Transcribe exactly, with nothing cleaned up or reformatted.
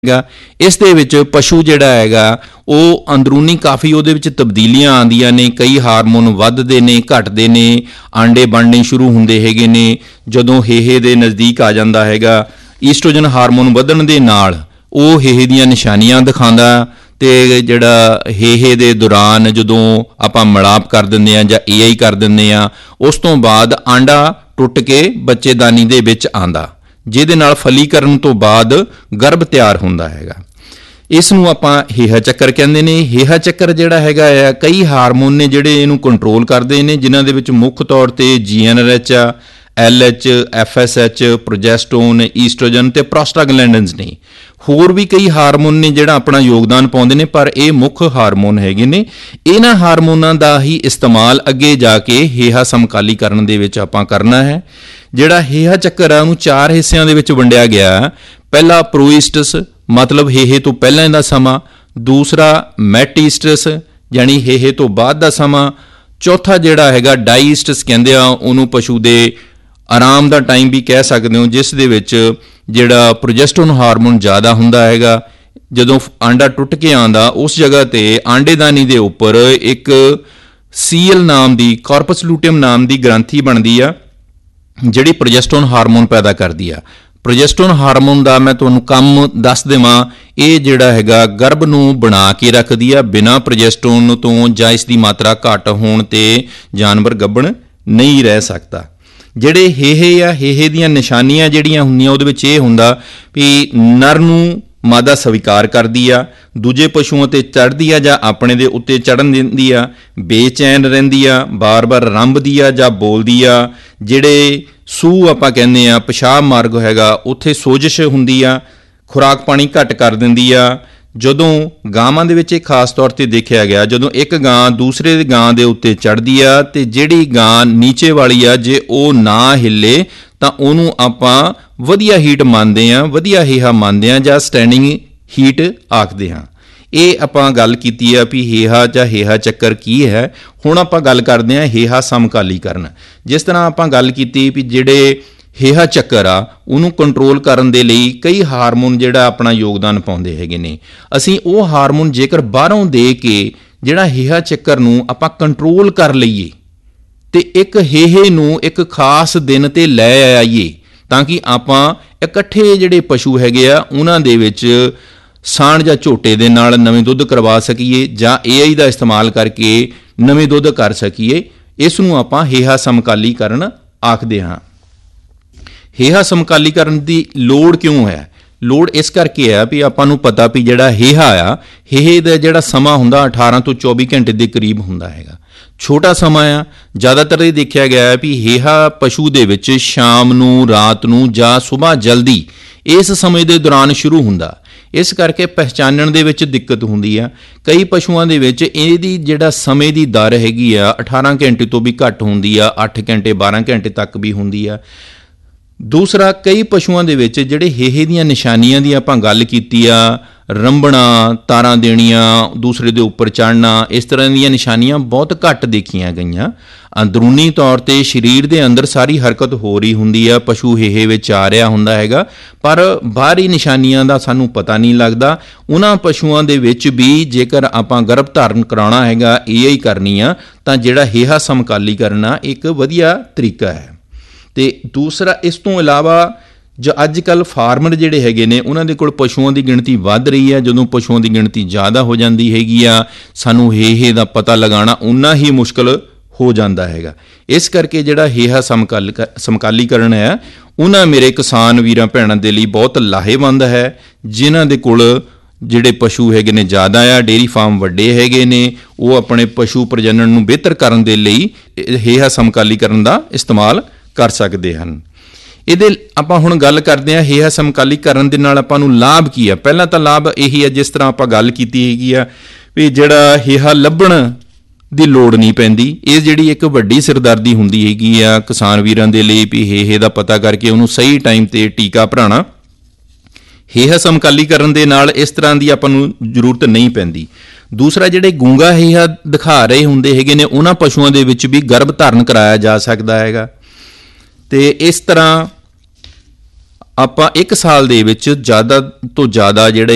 ਹੈਗਾ। ਇਸ ਦੇ ਵਿੱਚ ਪਸ਼ੂ ਜਿਹੜਾ ਹੈਗਾ ਉਹ ਅੰਦਰੂਨੀ ਕਾਫੀ ਉਹਦੇ ਵਿੱਚ ਤਬਦੀਲੀਆਂ ਆਉਂਦੀਆਂ ਨੇ। ਕਈ ਹਾਰਮੋਨ ਵੱਧਦੇ ਨੇ, ਘਟਦੇ ਨੇ, ਆਂਡੇ ਬਣਨੇ ਸ਼ੁਰੂ ਹੁੰਦੇ ਹੈਗੇ ਨੇ। ਜਦੋਂ ਹੇਹੇ ਦੇ ਨਜ਼ਦੀਕ ਆ ਜਾਂਦਾ ਹੈਗਾ, ਈਸਟ੍ਰੋਜਨ ਹਾਰਮੋਨ ਵਧਣ ਦੇ ਨਾਲ ਉਹ ਹੇਹੇ ਦੀਆਂ ਨਿਸ਼ਾਨੀਆਂ ਦਿਖਾਉਂਦਾ। ਅਤੇ ਜਿਹੜਾ ਹੇਹੇ ਦੇ ਦੌਰਾਨ ਜਦੋਂ ਆਪਾਂ ਮਿਲਾਪ ਕਰ ਦਿੰਦੇ ਹਾਂ ਜਾਂ ਏ ਆਈ ਕਰ ਦਿੰਦੇ ਹਾਂ, ਉਸ ਤੋਂ ਬਾਅਦ ਆਂਡਾ ਟੁੱਟ ਕੇ ਬੱਚੇਦਾਨੀ ਦੇ ਵਿੱਚ ਆਉਂਦਾ, ਜਿਹਦੇ ਨਾਲ ਫਲੀਕਰਨ ਤੋਂ ਬਾਅਦ ਗਰਭ ਤਿਆਰ ਹੁੰਦਾ ਹੈਗਾ। ਇਸ ਨੂੰ ਆਪਾਂ ਹੇਹਾ ਚੱਕਰ ਕਹਿੰਦੇ ਨੇ। ਹੇਹਾ ਚੱਕਰ ਜਿਹੜਾ ਹੈਗਾ ਆ, ਕਈ ਹਾਰਮੋਨ ਨੇ ਜਿਹੜੇ ਇਹਨੂੰ ਕੰਟਰੋਲ ਕਰਦੇ ਨੇ, ਜਿਨ੍ਹਾਂ ਦੇ ਵਿੱਚ ਮੁੱਖ ਤੌਰ 'ਤੇ ਜੀ ਐਨ ਆਰ ਐਚ ਆ, L H, F S H, ਪ੍ਰੋਜੈਸਟੋਨ, ਈਸਟ੍ਰੋਜਨ ਅਤੇ ਪ੍ਰੋਸਟਾਗਲੈਂਡਨਸ ਨੇ। ਹੋਰ ਵੀ ਕਈ ਹਾਰਮੋਨ ਨੇ ਜਿਹੜਾ ਆਪਣਾ ਯੋਗਦਾਨ ਪਾਉਂਦੇ ਨੇ, ਪਰ ਇਹ ਮੁੱਖ ਹਾਰਮੋਨ ਹੈਗੇ ਨੇ। ਇਹਨਾਂ ਹਾਰਮੋਨਾਂ ਦਾ ਹੀ ਇਸਤੇਮਾਲ ਅੱਗੇ ਜਾ ਕੇ ਹੇਹਾ ਸਮਕਾਲੀਕਰਨ ਦੇ ਵਿੱਚ ਆਪਾਂ ਕਰਨਾ ਹੈ। ਜਿਹੜਾ ਹੇਹਾ ਚੱਕਰ ਆ ਉਹਨੂੰ ਚਾਰ ਹਿੱਸਿਆਂ ਦੇ ਵਿੱਚ ਵੰਡਿਆ ਗਿਆ। ਪਹਿਲਾ ਪ੍ਰੋਈਸਟਸ, ਮਤਲਬ ਹੇਹੇ ਤੋਂ ਪਹਿਲਾਂ ਦਾ ਸਮਾਂ। ਦੂਸਰਾ ਮੈਟੀਸਟਸ, ਯਾਨੀ ਹੇਹੇ ਤੋਂ ਬਾਅਦ ਦਾ ਸਮਾਂ। ਚੌਥਾ ਜਿਹੜਾ ਹੈਗਾ ਡਾਈਸਟਸ ਕਹਿੰਦੇ ਆ ਉਹਨੂੰ, ਪਸ਼ੂ ਦੇ ਆਰਾਮ ਦਾ ਟਾਈਮ ਵੀ ਕਹਿ ਸਕਦੇ ਹੋ, ਜਿਸ ਦੇ ਵਿੱਚ ਜਿਹੜਾ ਪ੍ਰੋਜੈਸਟਰੋਨ ਹਾਰਮੋਨ ਜ਼ਿਆਦਾ ਹੁੰਦਾ ਹੈਗਾ। ਜਦੋਂ ਆਂਡਾ ਟੁੱਟ ਕੇ ਆਉਂਦਾ, ਉਸ ਜਗ੍ਹਾ 'ਤੇ ਆਂਡੇਦਾਨੀ ਦੇ ਉੱਪਰ ਇੱਕ ਸੀਐਲ ਨਾਮ ਦੀ, ਕਾਰਪਸ ਲੂਟੀਅਮ ਨਾਮ ਦੀ ਗ੍ਰੰਥੀ ਬਣਦੀ ਆ, ਜਿਹੜੀ ਪ੍ਰੋਜੈਸਟਰੋਨ ਹਾਰਮੋਨ ਪੈਦਾ ਕਰਦੀ ਆ। ਪ੍ਰੋਜੈਸਟਰੋਨ ਹਾਰਮੋਨ ਦਾ ਮੈਂ ਤੁਹਾਨੂੰ ਕੰਮ ਦੱਸ ਦੇਵਾਂ, ਇਹ ਜਿਹੜਾ ਹੈਗਾ ਗਰਭ ਨੂੰ ਬਣਾ ਕੇ ਰੱਖਦੀ ਆ। ਬਿਨਾਂ ਪ੍ਰੋਜੈਸਟਰੋਨ ਤੋਂ ਜਾਂ ਇਸ ਦੀ ਮਾਤਰਾ ਘੱਟ ਹੋਣ 'ਤੇ ਜਾਨਵਰ ਗੱਭਣ ਨਹੀਂ ਰਹਿ ਸਕਦਾ। ਜਿਹੜੇ ਹੇਹੇ ਆ, ਹੇਹੇ ਦੀਆਂ ਨਿਸ਼ਾਨੀਆਂ ਜਿਹੜੀਆਂ ਹੁੰਦੀਆਂ, ਉਹਦੇ ਵਿੱਚ ਇਹ ਹੁੰਦਾ ਵੀ ਨਰ ਨੂੰ ਮਾਦਾ ਸਵੀਕਾਰ ਕਰਦੀ ਆ, ਦੂਜੇ ਪਸ਼ੂਆਂ 'ਤੇ ਚੜ੍ਹਦੀ ਆ ਜਾਂ ਆਪਣੇ ਦੇ ਉੱਤੇ ਚੜ੍ਹਨ ਦਿੰਦੀ ਆ, ਬੇਚੈਨ ਰਹਿੰਦੀ ਆ, ਬਾਰ-ਬਾਰ ਰੰਭਦੀ ਆ ਜਾਂ ਬੋਲਦੀ ਆ। ਜਿਹੜੇ ਸੂਹ ਆਪਾਂ ਕਹਿੰਦੇ ਆ, ਪਿਸ਼ਾਬ ਮਾਰਗ ਹੈਗਾ, ਉੱਥੇ ਸੋਜਸ਼ ਹੁੰਦੀ ਆ, ਖੁਰਾਕ ਪਾਣੀ ਘੱਟ ਕਰ ਦਿੰਦੀ ਆ। ਜਦੋਂ ਗਾਵਾਂ ਦੇ ਵਿੱਚ ਇਹ ਖਾਸ ਤੌਰ 'ਤੇ ਦੇਖਿਆ ਗਿਆ, ਜਦੋਂ ਇੱਕ ਗਾਂ ਦੂਸਰੇ ਗਾਂ ਦੇ ਉੱਤੇ ਚੜ੍ਹਦੀ ਆ ਅਤੇ ਜਿਹੜੀ ਗਾਂ ਨੀਚੇ ਵਾਲੀ ਆ, ਜੇ ਉਹ ਨਾ ਹਿੱਲੇ ਤਾਂ ਉਹਨੂੰ ਆਪਾਂ ਵਧੀਆ ਹੀਟ ਮੰਨਦੇ ਹਾਂ, ਵਧੀਆ ਹੇਹਾ ਮੰਨਦੇ ਹਾਂ, ਜਾਂ ਸਟੈਂਡਿੰਗ ਹੀਟ ਆਖਦੇ ਹਾਂ। ਇਹ ਆਪਾਂ ਗੱਲ ਕੀਤੀ ਆ ਵੀ ਹੇਹਾ ਜਾਂ ਹੇਹਾ ਚੱਕਰ ਕੀ ਹੈ। ਹੁਣ ਆਪਾਂ ਗੱਲ ਕਰਦੇ ਹਾਂ ਹੇਹਾ ਸਮਕਾਲੀਕਰਨ। ਜਿਸ ਤਰ੍ਹਾਂ ਆਪਾਂ ਗੱਲ ਕੀਤੀ ਵੀ ਜਿਹੜੇ ਹੇਹਾ ਚੱਕਰ ਆ, ਉਹਨੂੰ ਕੰਟਰੋਲ ਕਰਨ ਦੇ ਲਈ ਕਈ ਹਾਰਮੋਨ ਜਿਹੜਾ ਆਪਣਾ ਯੋਗਦਾਨ ਪਾਉਂਦੇ ਹੈਗੇ ਨੇ। ਅਸੀਂ ਉਹ ਹਾਰਮੋਨ ਜੇਕਰ ਬਾਹਰੋਂ ਦੇ ਕੇ ਜਿਹੜਾ ਹੇਹਾ ਚੱਕਰ ਨੂੰ ਆਪਾਂ ਕੰਟਰੋਲ ਕਰ ਲਈਏ ਅਤੇ ਇੱਕ ਹੇਹੇ ਨੂੰ ਇੱਕ ਖਾਸ ਦਿਨ 'ਤੇ ਲੈ ਆਈਏ, ਤਾਂ ਕਿ ਆਪਾਂ ਇਕੱਠੇ ਜਿਹੜੇ ਪਸ਼ੂ ਹੈਗੇ ਆ ਉਹਨਾਂ ਦੇ ਵਿੱਚ ਸਾਂਢ ਜਾਂ ਝੋਟੇ ਦੇ ਨਾਲ ਨਵੇਂ ਦੁੱਧ ਕਰਵਾ ਸਕੀਏ, ਜਾਂ ਏ ਆਈ ਦਾ ਇਸਤੇਮਾਲ ਕਰਕੇ ਨਵੇਂ ਦੁੱਧ ਕਰ ਸਕੀਏ। ਇਸ ਨੂੰ ਆਪਾਂ ਹੇਹਾ ਸਮਕਾਲੀਕਰਨ ਆਖਦੇ ਹਾਂ। ਹੇਹਾ ਸਮਕਾਲੀਕਰਨ ਦੀ ਲੋੜ ਕਿਉਂ ਹੈ? ਲੋੜ ਇਸ ਕਰਕੇ ਹੈ ਵੀ ਆਪਾਂ ਨੂੰ ਪਤਾ ਵੀ ਜਿਹੜਾ ਹੇਹਾ ਆ, ਹੇਹੇ ਦਾ ਜਿਹੜਾ ਸਮਾਂ ਹੁੰਦਾ ਅਠਾਰਾਂ ਤੋਂ ਚੌਵੀ ਘੰਟੇ ਦੇ ਕਰੀਬ ਹੁੰਦਾ ਹੈਗਾ। ਛੋਟਾ ਸਮਾਂ ਆ। ਜ਼ਿਆਦਾਤਰ ਇਹ ਦੇਖਿਆ ਗਿਆ ਹੈ ਵੀ ਹੇਹਾ ਪਸ਼ੂ ਦੇ ਵਿੱਚ ਸ਼ਾਮ ਨੂੰ, ਰਾਤ ਨੂੰ ਜਾਂ ਸੁਬਾਹ ਜਲਦੀ ਇਸ ਸਮੇਂ ਦੇ ਦੌਰਾਨ ਸ਼ੁਰੂ ਹੁੰਦਾ। ਇਸ ਕਰਕੇ ਪਹਿਚਾਨਣ ਦੇ ਵਿੱਚ ਦਿੱਕਤ ਹੁੰਦੀ ਆ। ਕਈ ਪਸ਼ੂਆਂ ਦੇ ਵਿੱਚ ਇਹਦੀ ਜਿਹੜਾ ਸਮੇਂ ਦੀ ਦਰ ਹੈਗੀ ਆ ਅਠਾਰਾਂ ਘੰਟੇ ਤੋਂ ਵੀ ਘੱਟ ਹੁੰਦੀ ਆ, ਅੱਠ ਘੰਟੇ ਬਾਰਾਂ ਘੰਟੇ ਤੱਕ ਵੀ ਹੁੰਦੀ ਆ। ਦੂਸਰਾ, ਕਈ ਪਸ਼ੂਆਂ ਦੇ ਵਿੱਚ ਜਿਹੜੇ ਹੇਹੇ ਦੀਆਂ ਨਿਸ਼ਾਨੀਆਂ ਦੀ ਆਪਾਂ ਗੱਲ ਕੀਤੀ ਆ, ਰੰਭਣਾ, ਤਾਰਾਂ ਦੇਣੀਆਂ, ਦੂਸਰੇ ਦੇ ਉੱਪਰ ਚੜ੍ਹਨਾ, ਇਸ ਤਰ੍ਹਾਂ ਦੀਆਂ ਨਿਸ਼ਾਨੀਆਂ ਬਹੁਤ ਘੱਟ ਦੇਖੀਆਂ ਗਈਆਂ। ਅੰਦਰੂਨੀ ਤੌਰ 'ਤੇ ਸਰੀਰ ਦੇ ਅੰਦਰ ਸਾਰੀ ਹਰਕਤ ਹੋ ਰਹੀ ਹੁੰਦੀ ਆ, ਪਸ਼ੂ ਹੇਹੇ ਵਿੱਚ ਆ ਰਿਹਾ ਹੁੰਦਾ ਹੈਗਾ, ਪਰ ਬਾਹਰੀ ਨਿਸ਼ਾਨੀਆਂ ਦਾ ਸਾਨੂੰ ਪਤਾ ਨਹੀਂ ਲੱਗਦਾ। ਉਹਨਾਂ ਪਸ਼ੂਆਂ ਦੇ ਵਿੱਚ ਵੀ ਜੇਕਰ ਆਪਾਂ ਗਰਭ ਧਾਰਨ ਕਰਾਉਣਾ ਹੈਗਾ, ਏ ਆਈ ਕਰਨੀ ਆ, ਤਾਂ ਜਿਹੜਾ ਹੇਹਾ ਸਮਕਾਲੀਕਰਨ ਆ ਇੱਕ ਵਧੀਆ ਤਰੀਕਾ ਹੈ। ਅਤੇ ਦੂਸਰਾ, ਇਸ ਤੋਂ ਇਲਾਵਾ ਜੋ ਅੱਜ ਕੱਲ੍ਹ ਫਾਰਮਰ ਜਿਹੜੇ ਹੈਗੇ ਨੇ, ਉਹਨਾਂ ਦੇ ਕੋਲ ਪਸ਼ੂਆਂ ਦੀ ਗਿਣਤੀ ਵੱਧ ਰਹੀ ਹੈ। ਜਦੋਂ ਪਸ਼ੂਆਂ ਦੀ ਗਿਣਤੀ ਜ਼ਿਆਦਾ ਹੋ ਜਾਂਦੀ ਹੈਗੀ ਆ, ਸਾਨੂੰ ਹੇਹੇ ਦਾ ਪਤਾ ਲਗਾਉਣਾ ਓਨਾ ਹੀ ਮੁਸ਼ਕਿਲ ਹੋ ਜਾਂਦਾ ਹੈਗਾ। ਇਸ ਕਰਕੇ ਜਿਹੜਾ ਹੇਹਾ ਸਮਕਾਲੀ ਸਮਕਾਲੀਕਰਨ ਹੈ, ਉਹਨਾਂ ਮੇਰੇ ਕਿਸਾਨ ਵੀਰਾਂ ਭੈਣਾਂ ਦੇ ਲਈ ਬਹੁਤ ਲਾਹੇਵੰਦ ਹੈ। ਜਿਨ੍ਹਾਂ ਦੇ ਕੋਲ ਜਿਹੜੇ ਪਸ਼ੂ ਹੈਗੇ ਨੇ ਜ਼ਿਆਦਾ ਆ, ਡੇਅਰੀ ਫਾਰਮ ਵੱਡੇ ਹੈਗੇ ਨੇ, ਉਹ ਆਪਣੇ ਪਸ਼ੂ ਪ੍ਰਜਨਨ ਨੂੰ ਬਿਹਤਰ ਕਰਨ ਦੇ ਲਈ ਹੇਹਾ ਸਮਕਾਲੀਕਰਨ ਦਾ ਇਸਤੇਮਾਲ ਕਰ ਸਕਦੇ ਹਨ। ਇਹਦੇ ਆਪਾਂ ਹੁਣ ਗੱਲ ਕਰਦੇ ਹਾਂ ਹੇਹਾ ਸਮਕਾਲੀਕਰਨ ਦੇ ਨਾਲ ਆਪਾਂ ਨੂੰ ਲਾਭ ਕੀ ਆ। ਪਹਿਲਾਂ ਤਾਂ ਲਾਭ ਇਹੀ ਹੈ, ਜਿਸ ਤਰ੍ਹਾਂ ਆਪਾਂ ਗੱਲ ਕੀਤੀ ਹੈਗੀ ਆ ਵੀ ਜਿਹੜਾ ਹੇਹਾ ਲੱਭਣ ਦੀ ਲੋੜ ਨਹੀਂ ਪੈਂਦੀ। ਇਹ ਜਿਹੜੀ ਇੱਕ ਵੱਡੀ ਸਿਰਦਰਦੀ ਹੁੰਦੀ ਹੈਗੀ ਆ ਕਿਸਾਨ ਵੀਰਾਂ ਦੇ ਲਈ ਵੀ ਹੇਹੇ ਦਾ ਪਤਾ ਕਰਕੇ ਉਹਨੂੰ ਸਹੀ ਟਾਈਮ 'ਤੇ ਟੀਕਾ ਭਰਾਉਣਾ। ਹੇਹਾ ਸਮਕਾਲੀਕਰਨ ਦੇ ਨਾਲ ਇਸ ਤਰ੍ਹਾਂ ਦੀ ਆਪਾਂ ਨੂੰ ਜ਼ਰੂਰਤ ਨਹੀਂ ਪੈਂਦੀ। ਦੂਸਰਾ, ਜਿਹੜੇ ਗੂੰਗਾ ਹੇਹਾ ਦਿਖਾ ਰਹੇ ਹੁੰਦੇ ਹੈਗੇ ਨੇ, ਉਹਨਾਂ ਪਸ਼ੂਆਂ ਦੇ ਵਿੱਚ ਵੀ ਗਰਭ ਧਾਰਨ ਕਰਾਇਆ ਜਾ ਸਕਦਾ ਹੈਗਾ। ਅਤੇ ਇਸ ਤਰ੍ਹਾਂ ਆਪਾਂ ਇੱਕ ਸਾਲ ਦੇ ਵਿੱਚ ਜ਼ਿਆਦਾ ਤੋਂ ਜ਼ਿਆਦਾ ਜਿਹੜੇ